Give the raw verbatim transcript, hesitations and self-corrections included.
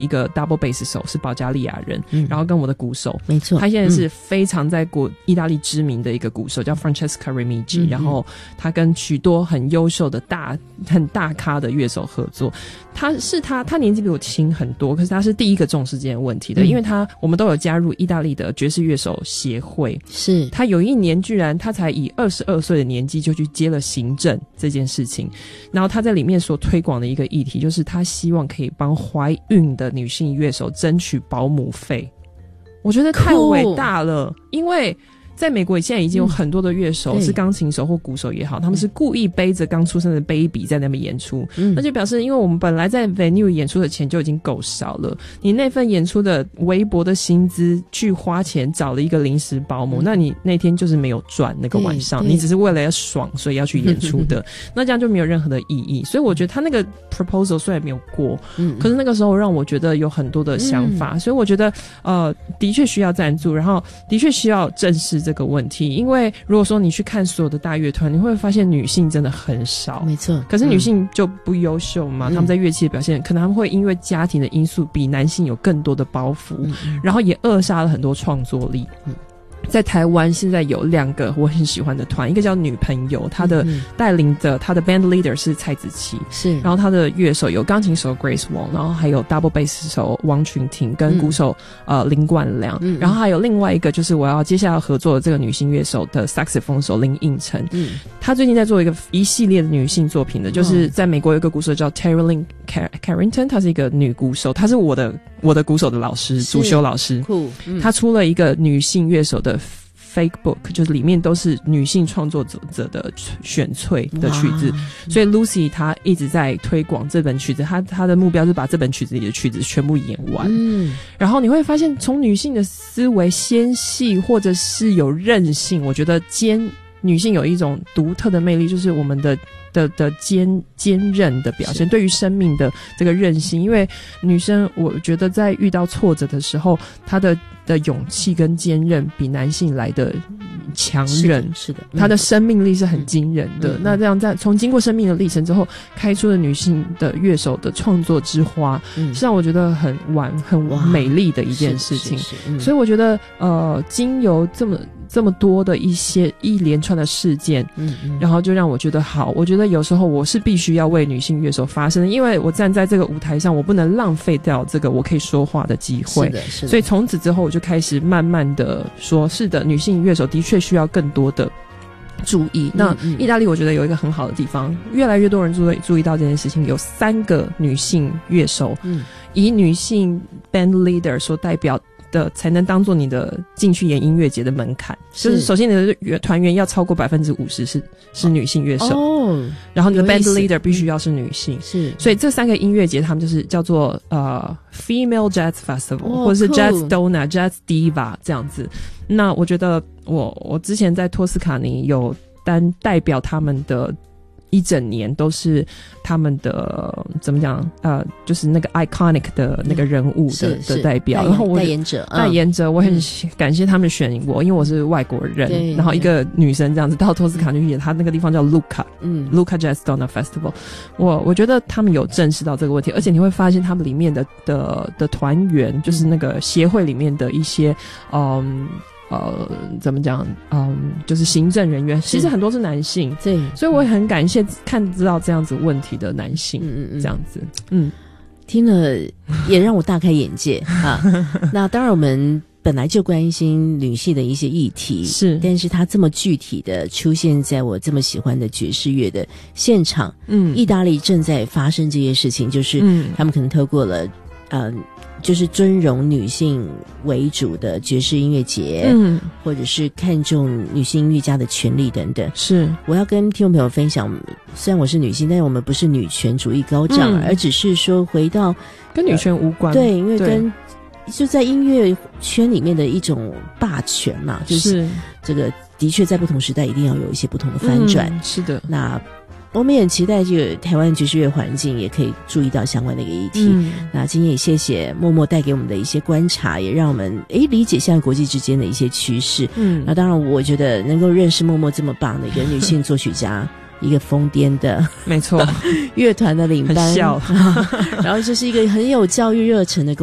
一个 double bass 手是保加利亚人、嗯、然后跟我的鼓手没错， 他现在是非常在国意大利知名的一个鼓手叫 Francesca Remigi、嗯、然后他跟许多很优秀的大很大咖的乐手合作。他是他他年纪比我轻很多，可是他是第一个重视这件问题的、嗯、因为他我们都有加入意大利的爵士乐手协会， 是他有一年居然他才以二十二岁的年纪就去接了行政这件事情，然后他在里面所推广的一个议题就是他希望可以帮怀孕的女性乐手争取保姆费。我觉得太伟大了，因为在美国现在已经有很多的乐手、嗯、是钢琴手或鼓手也好，他们是故意背着刚出生的 baby 在那边演出、嗯、那就表示因为我们本来在 venue 演出的钱就已经够少了，你那份演出的微薄的薪资去花钱找了一个临时保姆、嗯、那你那天就是没有赚那个晚上，你只是为了要爽所以要去演出的那这样就没有任何的意义。所以我觉得他那个 proposal 虽然没有过、嗯、可是那个时候让我觉得有很多的想法、嗯、所以我觉得呃，的确需要赞助，然后的确需要正视这个问题。因为如果说你去看所有的大乐团，你会发现女性真的很少， 没错， 可是女性就不优秀嘛、嗯、他们在乐器的表现可能他们会因为家庭的因素比男性有更多的包袱、嗯、然后也扼杀了很多创作力。嗯，在台湾现在有两个我很喜欢的团，一个叫女朋友，她的带领的她的 band leader 是蔡子琪，是，然后她的乐手有钢琴手 Grace Wong， 然后还有 double bass 手王群婷跟鼓手、嗯、呃林冠良、嗯、然后还有另外一个就是我要接下来合作的这个女性乐手的 saxophone 手林映晨，嗯，她最近在做一个一系列的女性作品的，就是在美国有一个鼓手叫 Terry Carrington， 她是一个女鼓手，她是我的我的鼓手的老师，主修老师，酷，嗯，她出了一个女性乐手的fake book， 就是里面都是女性创作者的选粹的曲子，所以 Lucy 她一直在推广这本曲子，她她的目标是把这本曲子里的曲子全部演完。嗯，然后你会发现从女性的思维纤细或者是有韧性，我觉得坚女性有一种独特的魅力，就是我们的的的坚坚韧的表现，对于生命的这个韧性。因为女生我觉得在遇到挫折的时候，她的的勇气跟坚韧比男性来的强韧，是的，她的生命力是很惊人的。嗯、那这样在从经过生命的历程之后开出的女性的乐手的创作之花，嗯，是让我觉得很完很美丽的一件事情。是是是嗯、所以我觉得呃，经由这么这么多的一些一连串的事件，嗯嗯，然后就让我觉得好，我觉得有时候我是必须要为女性乐手发声的，因为我站在这个舞台上，我不能浪费掉这个我可以说话的机会。是的，是的。所以从此之后，我就开始慢慢的说，是的，女性乐手的确需要更多的注意。那意大利我觉得有一个很好的地方，越来越多人注意注意到这件事情，有三个女性乐手，嗯，以女性 band leader 所代表的才能当做你的进去演音乐节的门槛，就是首先你的团员要超过百分之五十是是女性乐手，哦，然后你的 band leader 必须要是女性，是，所以这三个音乐节他们就是叫做呃 Female Jazz Festival，哦，或者是 Jazz Donna、Jazz Diva 这样子。那我觉得我我之前在托斯卡尼有担代表他们的。一整年都是他们的怎么讲呃，就是那个 iconic 的那个人物的、嗯、的代表，然后我代言者，代言者，我很感谢他们选我，因为我是外国人，然后一个女生这样子到托斯卡尼去演，他那个地方叫 Lucca， 嗯 ，Lucca Jazz Donna Festival， 我我觉得他们有正视到这个问题，而且你会发现他们里面的的的团员，就是那个协会里面的一些嗯。呃，怎么讲？嗯，就是行政人员，其实很多是男性，对，所以我也很感谢看知道这样子问题的男性，嗯嗯，这样子，嗯， 听了也让我大开眼界啊。那当然，我们本来就关心女性的一些议题，是，但是它这么具体的出现在我这么喜欢的爵士乐的现场，嗯，意大利正在发生这些事情，就是嗯，他们可能透过了，呃。就是尊荣女性为主的爵士音乐节，嗯，或者是看重女性音乐家的权利等等。是，我要跟听众朋友分享，虽然我是女性，但是我们不是女权主义高涨，嗯，而只是说回到跟女权无关， 呃、对，因为跟就在音乐圈里面的一种霸权嘛，就是这个的确在不同时代一定要有一些不同的翻转。 嗯，是的， 那。我们也很期待这个台湾爵士乐环境也可以注意到相关的一个议题。嗯，那今天也谢谢默默带给我们的一些观察，也让我们诶理解现在国际之间的一些趋势。嗯，那当然我觉得能够认识默默这么棒的一个女性作曲家一个疯癫的， 没错， 乐团的领班， 很笑然后就是一个很有教育热忱的